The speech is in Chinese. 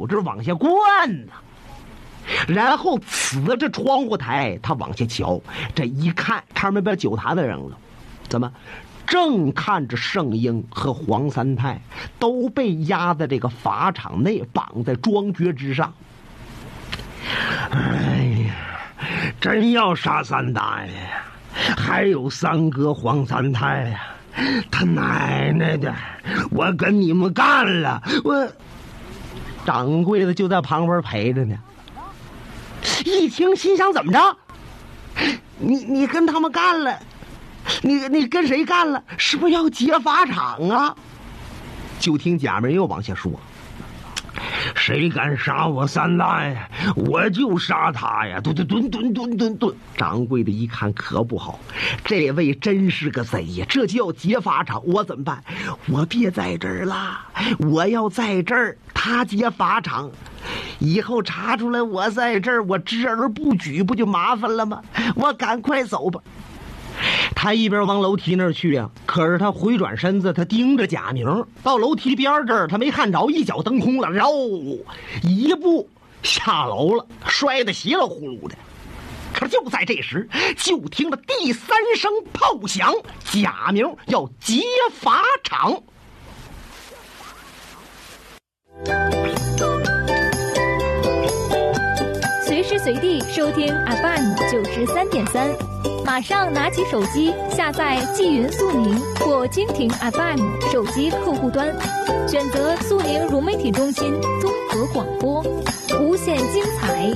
手这往下灌呢。然后呲着窗户台，他往下瞧，这一看，看没把酒坛子扔了，怎么？正看着圣婴和黄三太都被压在这个法场内，绑在庄橛之上。哎呀，真要杀三大爷呀！还有三哥黄三太呀！他奶奶的，我跟你们干了！我掌柜的就在旁边陪着呢。一听心想，怎么着？你跟他们干了？你跟谁干了？是不是要劫法场啊？就听贾梅又往下说：谁敢杀我三大爷，我就杀他呀！吨！掌柜的一看可不好，这位真是个贼呀！这就要劫法场，我怎么办？我别在这儿了，我要在这儿，他劫法场，以后查出来我在这儿，我知而不举，不就麻烦了吗？我赶快走吧。他一边往楼梯那儿去呀，可是他回转身子，他盯着贾明。到楼梯边这儿，他没看着，一脚蹬空了，然后一步下楼了，摔得稀里呼噜的。可是就在这时，就听了第3声炮响，贾明要劫法场。 随时随地收听 FM93.3，马上拿起手机下载纪云速宁或蜻蜓 FM 手机客户端，选择速宁融媒体中心综合广播，无限精彩